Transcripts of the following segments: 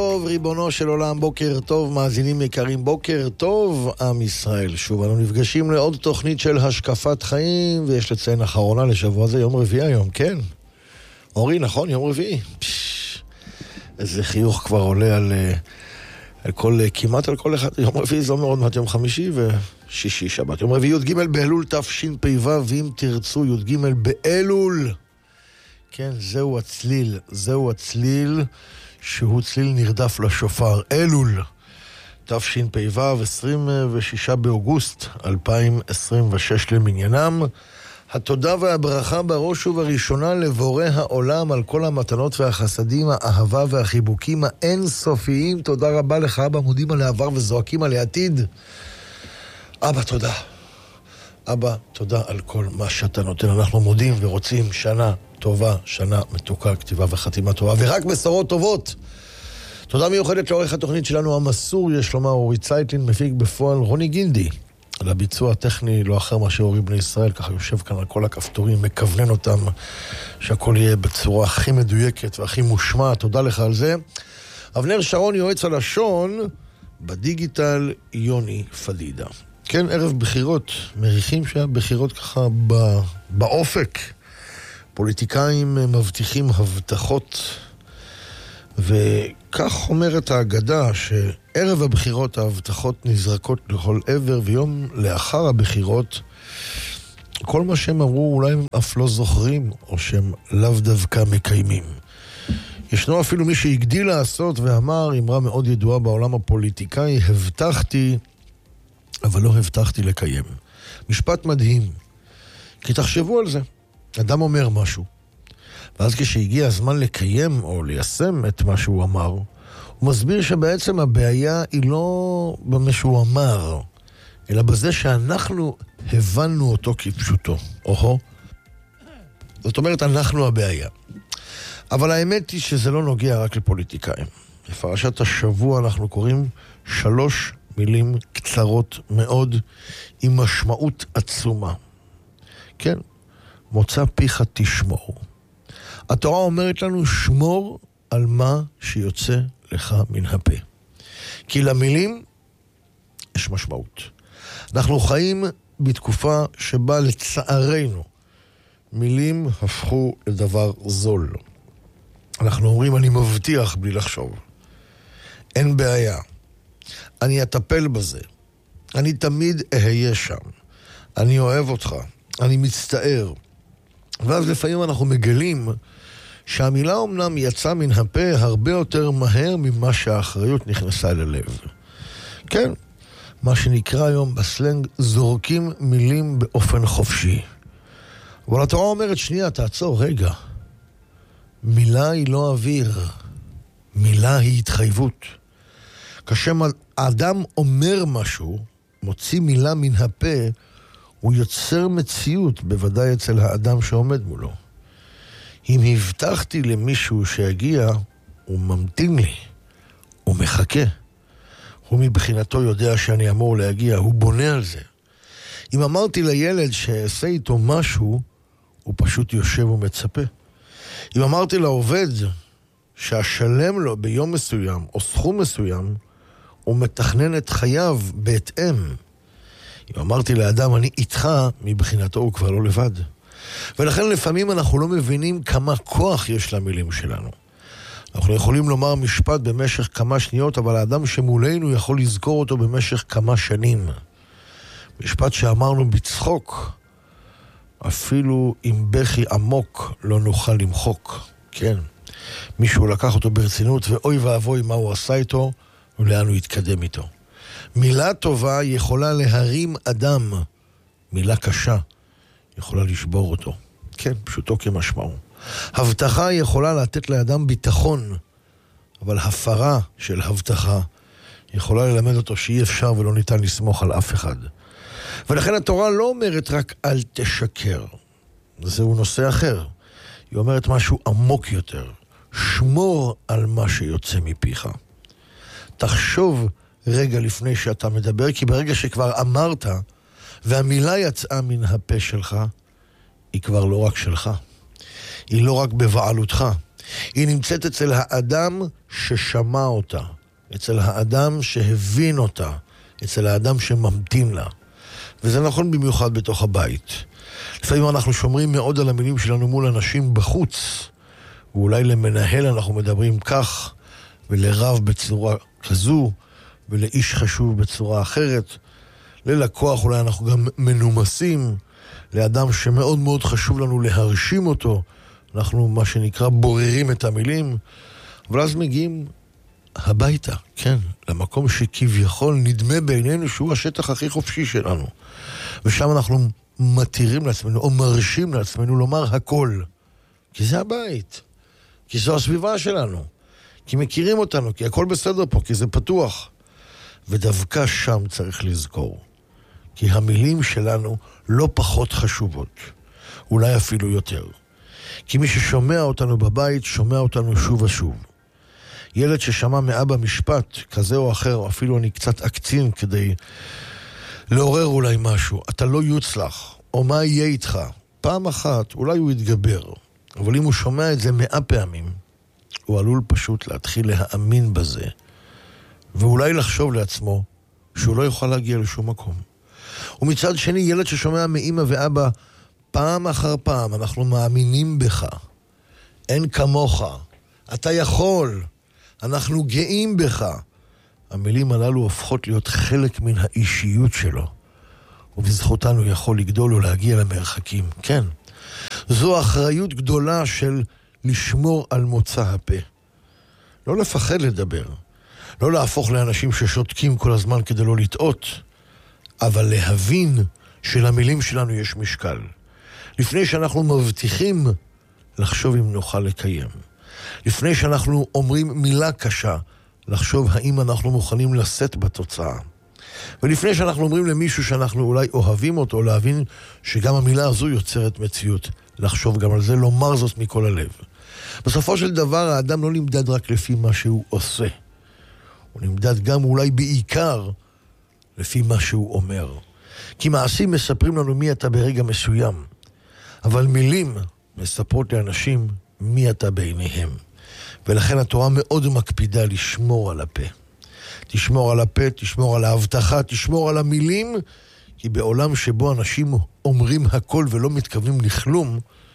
טוב, ריבונו של עולם, בוקר טוב, מאזינים יקרים, בוקר טוב, עם ישראל. שוב, אנו נפגשים לעוד תוכנית של השקפת חיים, ויש לציין אחרונה לשבוע הזה, יום רביעי היום, כן? אורי, נכון, יום רביעי. איזה חיוך כבר עולה כמעט על כל אחד. יום רביעי זה אומר עוד מעט יום חמישי ושישי שבת. יום רביעי י"ג באלול תשפ"ו, ואם תרצו י"ג באלול. כן, זהו הצליל שהוא צליל נרדף לשופר. אלול תשפ"ו, 26 באוגוסט 2026 למניינם. התודה והברכה בראש ובראשונה לבורא העולם על כל המתנות והחסדים, האהבה והחיבוקים האינסופיים. תודה רבה לך, אבא, מודים על העבר וזועקים על העתיד. אבא, תודה. אבא, תודה על כל מה שאתה נותן. אנחנו מודים ורוצים שנה טובה, שנה מתוקה, כתיבה וחתימה טובה, ורק בשורות טובות. תודה מיוחדת לעורך התוכנית שלנו המסור, יש לומר, אורי צייטלין, מפיק בפועל רוני גינדי. על הביצוע הטכני, לא אחר מה שאורי בני ישראל, ככה יושב כאן על כל הכפתורים, מכוונן אותם, שהכל יהיה בצורה הכי מדויקת והכי מושמע. תודה לך על זה. אבנר שרון, יועץ הלשון, בדיגיטל יוני פדידה. כן, ערב בחירות, מריחים שהבחירות ככה באופק. פוליטיקאים מבטיחים הבטחות, וכך אומרת האגדה שערב הבחירות ההבטחות נזרקות לכל עבר, ויום לאחר הבחירות כל מה שהם אמרו אולי הם אף לא זוכרים, או שהם לאו דווקא מקיימים. ישנו אפילו מי שהגדיל לעשות ואמר, אמרה מאוד ידועה בעולם הפוליטיקאי, הבטחתי אבל לא הבטחתי לקיים. משפט מדהים, כי תחשבו על זה. אדם אומר משהו, ואז כשהגיע הזמן לקיים או ליישם את מה שהוא אמר, הוא מסביר שבעצם הבעיה היא לא במה שהוא אמר, אלא בזה שאנחנו הבנו אותו כפשוטו. זאת אומרת, אנחנו הבעיה. אבל האמת היא שזה לא נוגע רק לפוליטיקאים. בפרשת השבוע אנחנו קוראים 3 מילים קצרות מאוד, עם משמעות עצומה. כן, מוצא פיך תשמור. התורה אומרת לנו, שמור על מה שיוצא לך מן הפה. כי למילים יש משמעות. אנחנו חיים בתקופה שבה לצערנו מילים הפכו לדבר זול. אנחנו אומרים, אני מבטיח בלי לחשוב. אין בעיה. אני אטפל בזה. אני תמיד אהיה שם. אני אוהב אותך. אני מצטער. ואז לפעמים אנחנו מגלים שהמילה אומנם יצאה מן הפה הרבה יותר מהר ממה שהאחריות נכנסה ללב. כן, מה שנקרא היום בסלנג, זורקים מילים באופן חופשי. אבל התורה אומרת, שנייה, תעצור, רגע. מילה היא לא אוויר. מילה היא התחייבות. כשאדם אומר משהו, מוציא מילה מן הפה, הוא יוצר מציאות, בוודאי אצל האדם שעומד מולו. אם הבטחתי למישהו שיגיע, הוא ממתין לי, הוא מחכה. הוא מבחינתו יודע שאני אמור להגיע, הוא בונה על זה. אם אמרתי לילד שעשה איתו משהו, הוא פשוט יושב ומצפה. אם אמרתי לעובד שאשלם לו ביום מסוים או סכום מסוים, הוא מתכנן את חייו בהתאם. אם אמרתי לאדם, אני איתך, מבחינתו הוא כבר לא לבד. ולכן לפעמים אנחנו לא מבינים כמה כוח יש למילים שלנו. אנחנו יכולים לומר משפט במשך כמה שניות, אבל האדם שמולנו יכול לזכור אותו במשך כמה שנים. משפט שאמרנו בצחוק, אפילו עם בכי עמוק לא נוכל למחוק. כן, מישהו לקח אותו ברצינות, ואוי ואבוי מה הוא עשה איתו, ולאן הוא יתקדם איתו. מילה טובה יכולה להרים אדם, מילה קשה יכולה לשבור אותו. כן, פשוטו כמשמעו. הבטחה יכולה לתת לאדם ביטחון, אבל הפרה של הבטחה יכולה ללמד אותו שאי אפשר ולא ניתן לסמוך על אף אחד. ולכן התורה לא אומרת רק אל תשקר. זהו נושא אחר. היא אומרת משהו עמוק יותר. שמור על מה שיוצא מפיך. תחשוב רגע לפני שאתה מדבר, כי ברגע שכבר אמרת והמילה יצאה מן הפה שלך, היא כבר לא רק שלך. היא לא רק בבעלותך. היא נמצאת אצל האדם ששמע אותה, אצל האדם שהבין אותה, אצל האדם שממתין לה. וזה נכון במיוחד בתוך הבית. לפעמים אנחנו שומרים מאוד על המילים שלנו מול אנשים בחוץ, ואולי למנהל אנחנו מדברים כך, ולרב בצורה כזו, ולאיש חשוב בצורה אחרת. ללקוח אולי אנחנו גם מנומסים, לאדם שמאוד מאוד חשוב לנו להרשים אותו, אנחנו מה שנקרא בוררים את המילים, אבל אז מגיעים הביתה, כן, למקום שכביכול נדמה בעינינו שהוא השטח הכי חופשי שלנו. ושם אנחנו מתירים לעצמנו, או מרשים לעצמנו לומר הכל. כי זה הבית, כי זו הסביבה שלנו, כי מכירים אותנו, כי הכל בסדר פה, כי זה פתוח. ודווקא שם צריך לזכור, כי המילים שלנו לא פחות חשובות, אולי אפילו יותר. כי מי ששומע אותנו בבית, שומע אותנו שוב ושוב. ילד ששמע מאבא משפט כזה או אחר, או אפילו אני קצת אקצין כדי לעורר אולי משהו, אתה לא יוצלח, או מה יהיה איתך, פעם אחת אולי הוא יתגבר, אבל אם הוא שומע את זה 100 פעמים, הוא עלול פשוט להתחיל להאמין בזה, ואולי לחשוב לעצמו שהוא לא יוכל להגיע לשום מקום. ומצד שני, ילד ששומע מאמא ואבא פעם אחר פעם, אנחנו מאמינים בך, אין כמוך, אתה יכול, אנחנו גאים בך. המילים הללו הופכות להיות חלק מן האישיות שלו, ובזכותנו יכול לגדול ולהגיע למרחקים. כן, זו אחריות גדולה של לשמור על מוצא הפה. לא לפחד לדבר, לא להפוך לאנשים ששותקים כל הזמן כדי לא לטעות, אבל להבין שלמילים שלנו יש משקל. לפני שאנחנו מבטיחים, לחשוב אם נוכל לקיים. לפני שאנחנו אומרים מילה קשה, לחשוב האם אנחנו מוכנים לשאת בתוצאה. ולפני שאנחנו אומרים למישהו שאנחנו אולי אוהבים אותו, להבין שגם המילה הזו יוצרת מציאות. לחשוב גם על זה, לומר זאת מכל הלב. בסופו של דבר, האדם לא נמדד רק לפי מה שהוא עושה. הוא נמדד גם אולי בעיקר לפי מה שהוא אומר. כי מעשים מספרים לנו מי אתה ברגע מסוים, אבל מילים מספרות לאנשים מי אתה בעיניהם. ולכן התורה מאוד מקפידה לשמור על הפה. תשמור על הפה, תשמור על ההבטחה, תשמור על המילים, כי בעולם שבו אנשים אומרים הכל ולא מתכוונים לכלום,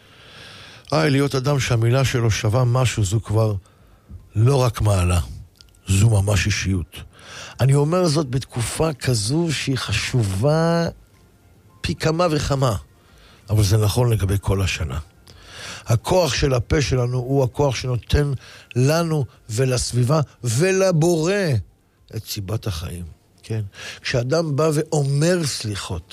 להיות אדם שהמילה שלו שווה משהו, זו כבר לא רק מעלה, זו ממש אישיות. אני אומר זאת בתקופה כזו שהיא חשובה פי כמה וכמה, אבל זה נכון לגבי כל השנה. הכוח של הפה שלנו הוא הכוח שנותן לנו ולסביבה ולבורא את סיבת החיים. כן? כשאדם בא ואומר סליחות,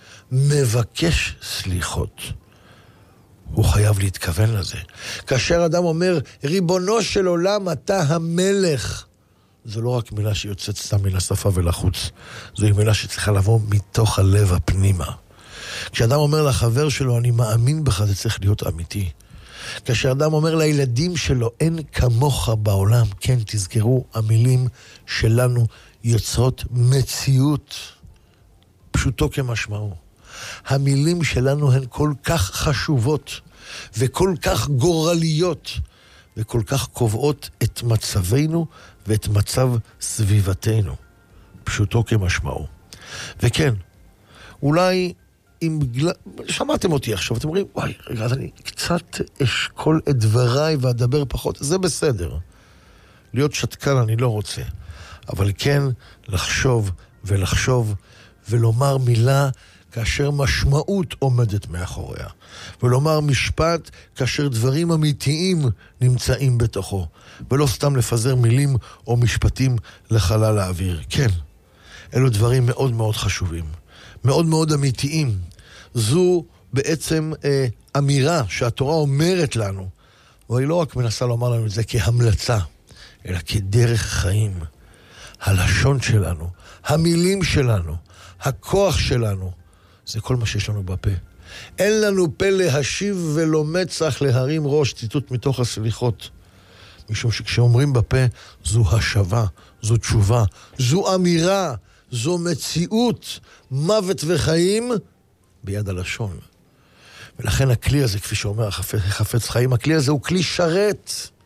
מבקש סליחות, הוא חייב להתכוון לזה. כאשר אדם אומר, ריבונו של עולם, אתה המלך, זו לא רק מילה שיוצאת סתם מן השפה ולחוץ, זוהי מילה שצריכה לבוא מתוך הלב הפנימה. כשאדם אומר לחבר שלו, אני מאמין בך, זה צריך להיות אמיתי. כאשר אדם אומר לילדים שלו, אין כמוך בעולם, כן, תזכרו, המילים שלנו יוצרות מציאות, פשוטו כמשמעו. המילים שלנו הן כל כך חשובות, וכל כך גורליות, וכל כך קובעות את מצבנו, ואת מצב סביבתנו. פשוטו כמשמעו. וכן, אולי אם שמעתם אותי עכשיו, אתם אומרים, וואי, רגע, אז אני קצת אשקול את דבריי ואדבר פחות, זה בסדר. להיות שתקן אני לא רוצה. אבל כן, לחשוב ולחשוב ולומר מילה כאשר משמעות עומדת מאחוריה. ולומר משפט כאשר דברים אמיתיים נמצאים בתוכו. ולא סתם לפזר מילים או משפטים לחלל האוויר. כן, אלו דברים מאוד מאוד חשובים. מאוד מאוד אמיתיים. זו בעצם אמירה שהתורה אומרת לנו, והיא לא רק מנסה לומר לנו את זה כהמלצה, אלא כדרך חיים. הלשון שלנו, המילים שלנו, הכוח שלנו, זה כל מה שיש לנו בפה. אין לנו פה להשיב ולא מצח להרים ראש, ציטוט מתוך הסליחות. משום שכשאומרים בפה, זו השבה, זו תשובה, זו אמירה, זו מציאות, מוות וחיים ביד הלשון. ולכן הכלי הזה, כפי שאומר החפץ חיים, הכלי הזה הוא כלי שרת.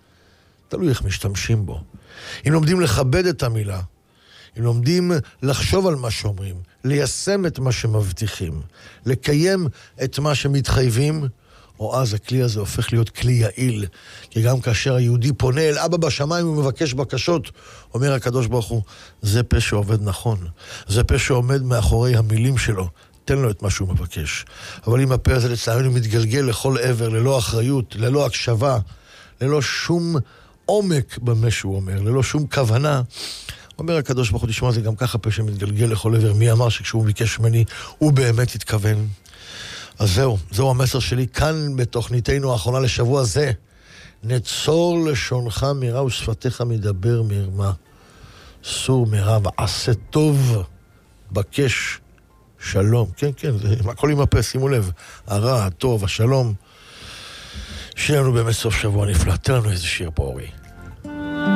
תלוי איך משתמשים בו. אם לומדים לכבד את המילה, אם לומדים לחשוב על מה שאומרים, ליישם את מה שמבטיחים, לקיים את מה שמתחייבים, או אז הכלי הזה הופך להיות כלי יעיל. כי גם כאשר היהודי פונה אל אבא בשמיים ומבקש בקשות, אומר הקדוש ברוך הוא, זה פה שעובד נכון. זה פה שעומד מאחורי המילים שלו. תן לו את מה שהוא מבקש. אבל אם הפה הזה לצערנו מתגלגל לכל עבר, ללא אחריות, ללא הקשבה, ללא שום עומק במה שהוא אומר, ללא שום כוונה, אומר הקדוש ברוך הוא, תשמע, זה גם ככה פה שמתגלגל לכל עבר. מי אמר שכשהוא ביקש ממני, הוא באמת התכוון? אז זהו המסר שלי כאן בתוכניתנו האחרונה לשבוע זה. נצור לשונך מרע ושפתיך מדבר מרמה. סור מרע ועשה טוב, בקש שלום. כן, זה הכל עם הפה, שימו לב. הרע, הטוב, השלום. שיהיה לנו באמת סוף שבוע נפלא. תן לנו איזה שיר פה, אורי.